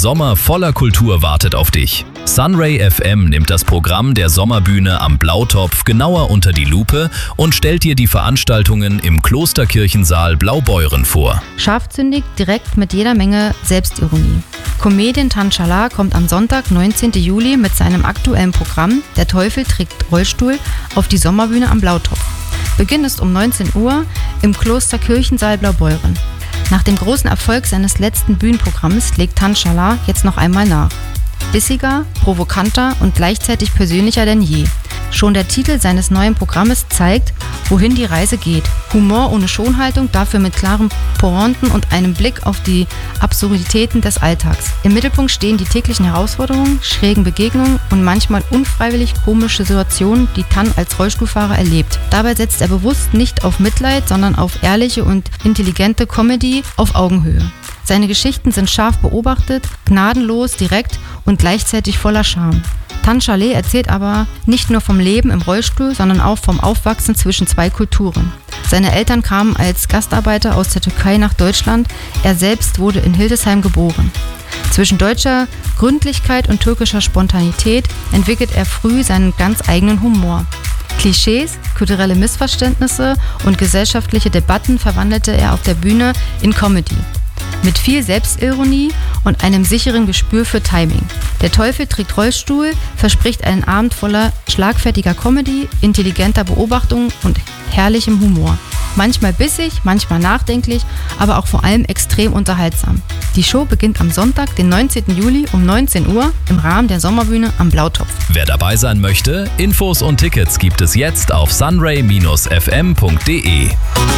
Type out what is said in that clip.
Sommer voller Kultur wartet auf dich. Sunray FM nimmt das Programm der Sommerbühne am Blautopf genauer unter die Lupe und stellt dir die Veranstaltungen im Klosterkirchensaal Blaubeuren vor. Scharfzündig, direkt mit jeder Menge Selbstironie. Comedian Tan Chala kommt am Sonntag, 19. Juli mit seinem aktuellen Programm Der Teufel trägt Rollstuhl auf die Sommerbühne am Blautopf. Beginn ist um 19 Uhr im Klosterkirchensaal Blaubeuren. Nach dem großen Erfolg seines letzten Bühnenprogramms legt Tan Chala jetzt noch einmal nach. Bissiger, provokanter und gleichzeitig persönlicher denn je. Schon der Titel seines neuen Programmes zeigt, wohin die Reise geht. Humor ohne Schonhaltung, dafür mit klaren Pointen und einem Blick auf die Absurditäten des Alltags. Im Mittelpunkt stehen die täglichen Herausforderungen, schrägen Begegnungen und manchmal unfreiwillig komische Situationen, die Tan als Rollstuhlfahrer erlebt. Dabei setzt er bewusst nicht auf Mitleid, sondern auf ehrliche und intelligente Comedy auf Augenhöhe. Seine Geschichten sind scharf beobachtet, gnadenlos, direkt und gleichzeitig voller Charme. Tan Chala erzählt aber nicht nur vom Leben im Rollstuhl, sondern auch vom Aufwachsen zwischen zwei Kulturen. Seine Eltern kamen als Gastarbeiter aus der Türkei nach Deutschland, er selbst wurde in Hildesheim geboren. Zwischen deutscher Gründlichkeit und türkischer Spontanität entwickelt er früh seinen ganz eigenen Humor. Klischees, kulturelle Missverständnisse und gesellschaftliche Debatten verwandelte er auf der Bühne in Comedy. Mit viel Selbstironie und einem sicheren Gespür für Timing. Der Teufel trägt Rollstuhl verspricht einen Abend voller schlagfertiger Comedy, intelligenter Beobachtung und herrlichem Humor. Manchmal bissig, manchmal nachdenklich, aber auch vor allem extrem unterhaltsam. Die Show beginnt am Sonntag, den 19. Juli um 19 Uhr im Rahmen der Sommerbühne am Blautopf. Wer dabei sein möchte, Infos und Tickets gibt es jetzt auf sunray-fm.de.